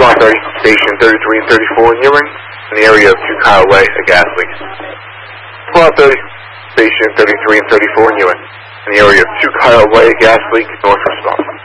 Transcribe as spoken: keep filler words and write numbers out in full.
Squad thirty, Station thirty-three and thirty-four in Ewing, in the area of two Kyle Way, a gas leak. Squad thirty, Station thirty-three and thirty-four in Ewing, in the area of two Kyle Way, a gas leak, north response.